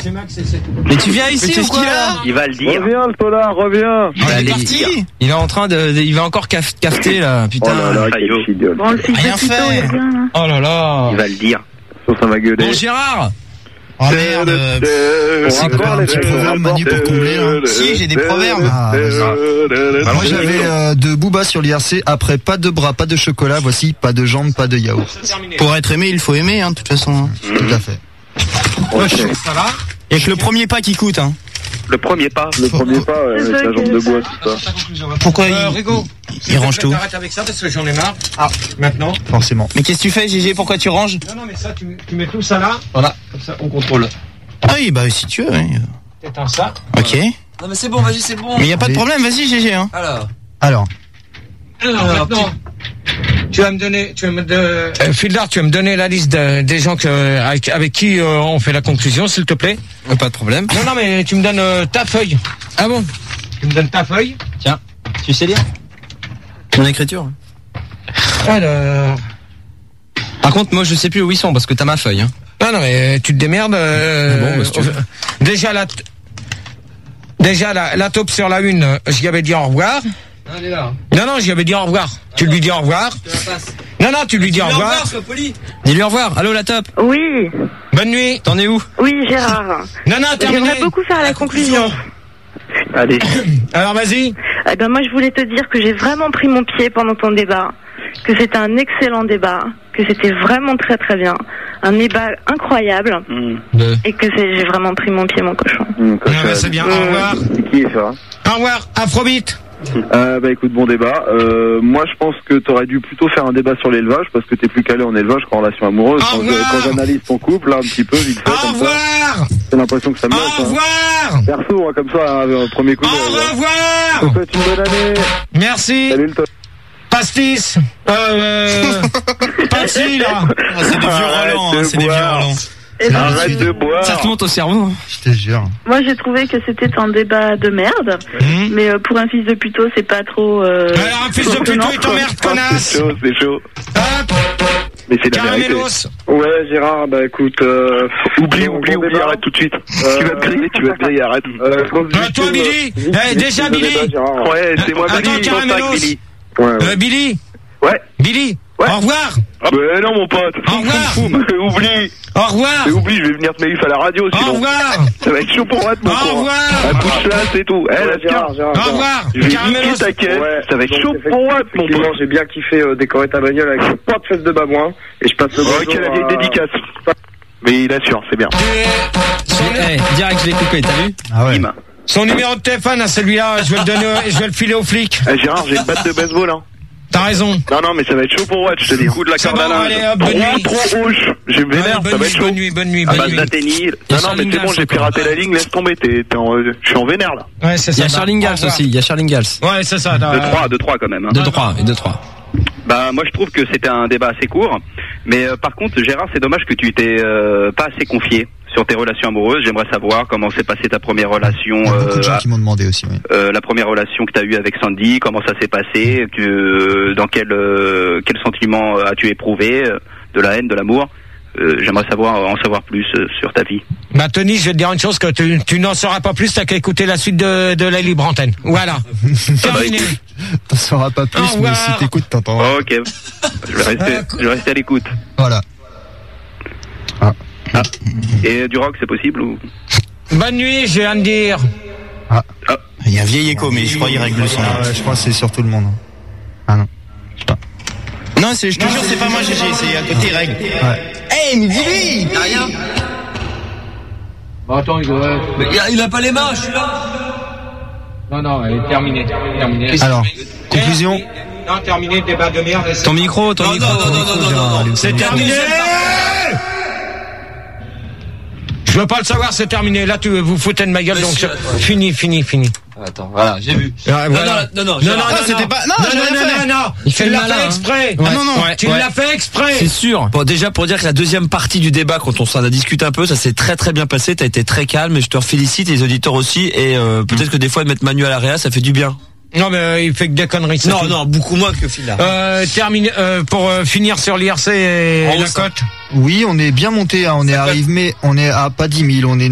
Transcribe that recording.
Mais tu viens ici ou quoi là? Il va le dire. Reviens, le tolard, reviens. Il est parti. Il est en train il va encore cafeter là, putain. Oh là là, quel idiot. Bon, le fils Rien de Tito, fait. il vient, là. Oh là là. Il va le dire. Ça va gueuler. Bon Gérard. Oh merde. C'est quoi un petit proverbe Manu pour combler là? Si, j'ai des proverbes. Bah, moi j'avais de Booba sur l'IRC. Après pas de bras, pas de chocolat. Voici pas de jambes, pas de yaourt. Pour être aimé, il faut aimer, hein, de toute façon. Tout à fait. Ça va? Il y a que le premier pas qui coûte, hein. Le premier pas. Le premier pas, avec la jambe de bois, tout ça. Pourquoi Rigo, il range tout? Arrête avec ça parce que j'en ai marre. Ah, maintenant. Forcément. Mais qu'est-ce que tu fais, Gégé? Pourquoi tu ranges? Non, mais ça, tu mets tout ça là. Voilà. Comme ça, on contrôle. Ah oui, bah si tu veux, oui. T'éteins ça. Ok. Non mais c'est bon, vas-y, c'est bon. Mais y a pas de problème, vas-y, Gégé, hein. Alors. Alors, maintenant, tu vas me donner, Fildar, tu vas me donner la liste des gens avec qui on fait la conclusion, s'il te plaît. Pas de problème. Non, mais tu me donnes ta feuille. Ah bon? Tu me donnes ta feuille. Tiens, tu sais lire? Mon écriture. Alors. Par contre, moi, je sais plus où ils sont parce que t'as ma feuille, hein. Non, mais tu te démerdes. Bon, bah, si tu veux. Déjà la taupe sur la une, j'y avais dit au revoir. Elle est là. Non, j'y avais dit au revoir. Tu lui dis au revoir. Non, tu lui dis au revoir. Dis-lui au revoir. Allô, la top. Oui, Bonne nuit. T'en es où? oui, Gérard. Non, terminé. J'aimerais beaucoup faire la conclusion. Allez. Alors, vas-y. Eh ben, moi, je voulais te dire que j'ai vraiment pris mon pied pendant ton débat, que c'était un excellent débat, que c'était vraiment très très bien, un débat incroyable, et que j'ai vraiment pris mon pied, mon cochon. C'est bien. Au revoir. C'est qui ça? Au revoir. Afrobeat. Bah écoute, bon débat. Moi je pense que t'aurais dû plutôt faire un débat sur l'élevage parce que t'es plus calé en élevage qu'en relation amoureuse. Quand j'analyse ton couple là un petit peu vite fait Au comme revoir. ça, j'ai l'impression que ça me Au laisse. revoir. Perso, hein, comme ça, hein, premier coup. Au Je revoir. te souhaite une bonne année. Merci. Salut le top. Pastis. Pastis là. C'est des vieux Roland, hein, c'est des vieux Roland. Arrête de boire. Ça te monte au cerveau, hein. Je te jure. Moi, j'ai trouvé que c'était un débat de merde, mais pour un fils de puto, c'est pas trop... Alors, un fils de puto, il t'emmerde, connasse. C'est chaud. Hop. Mais c'est la vérité. Caramellos. Ouais, Gérard, bah écoute, oublie, arrête tout de suite. Tu vas te griller, arrête. Toi, Billy. Déjà, Billy. Ouais, c'est moi, Attends, Billy. Caramellos. Billy. Ouais. Billy. Ouais. Au revoir. Ah bah non, mon pote. Au revoir. Oublie. Au revoir. Mais oublie, je vais venir te mettre à la radio, Au sinon. revoir. Ça va être chaud pour moi de mon Au courant. revoir. Un coup de chasse et tout. Au revoir. Je vais Caramellos. niquer ta caisse. Ça va être chaud pour moi de mon pote. J'ai bien kiffé décorer ta bagnole avec ce pot de fesses de babouin. Et je passe le bonjour. Ok, la vieille dédicace. Mais il assure, c'est bien. Direct, je l'ai coupé, t'as vu? Ah ouais. Son numéro de téléphone, à celui-là, je vais le donner, je vais le filer au flic. Gérard, j'ai une batte de baseball, hein. T'as raison. Non, mais ça va être chaud pour Watch, je te dis. Coup de la C'est corde à bon, linge. allez, hop, bonne nuit. Trop rouge. Je me vénère, ça va être chaud. Bonne nuit. À base d'Athénie. Non, mais c'est bon, j'ai piraté la ligne, laisse tomber, je suis en vénère, là. Ouais, c'est Il ça. y a Charles Ingalls aussi, il y a Charles Ingalls. Ouais, c'est ça. 2-3 quand même. Hein. 2-3. Bah moi je trouve que c'était un débat assez court, mais par contre Gérard, c'est dommage que tu t'es pas assez confié sur tes relations amoureuses. J'aimerais savoir comment s'est passée ta première relation. Il y a beaucoup de gens qui m'ont demandé aussi. Oui. La première relation que tu as eue avec Sandy, comment ça s'est passé, dans quel sentiment as-tu éprouvé, de la haine, de l'amour. J'aimerais en savoir plus sur ta vie. Bah Tony, je vais te dire une chose, que tu n'en sauras pas plus, t'as qu'à écouter la suite de la libre antenne. Voilà. Terminé. T'en sauras pas plus, mais si t'écoutes, t'entendras. Ok. Je vais rester à l'écoute. Voilà. Et du rock, c'est possible ou... Bonne nuit, je viens de dire. Il y a un vieil écho, mais je crois qu'il règle le son. Je crois que c'est sur tout le monde. Ah non. Je sais pas. Non, je te jure, c'est pas moi, Gégé, c'est à côté, il règle. Hey, mais dis-lui! T'as rien? Bon, attends, Il a pas les mains, je suis là. Non, elle est terminée. Alors, conclusion. Non, terminé, débat de merde. Ton micro. Non. C'est terminé! Je veux pas le savoir, c'est terminé. Là, vous foutez de ma gueule, donc fini. Attends, voilà, j'ai vu. Voilà. Non, c'était pas. Non. Il fait Tu le l'as malin, fait hein. exprès. Ouais. Non. Tu l'as fait exprès. C'est sûr. Bon, déjà, pour dire que la deuxième partie du débat, quand on s'en a discuté un peu, ça s'est très très bien passé. T'as été très calme et je te félicite, les auditeurs aussi. Et peut-être que des fois, de mettre Manu à la réa, ça fait du bien. Non, mais il fait que des conneries. Non, beaucoup moins que Phil. Terminé, pour finir sur l'IRC et la cote. Oui, on est bien monté, hein. On est arrivé, mais on est à pas 10 000, on est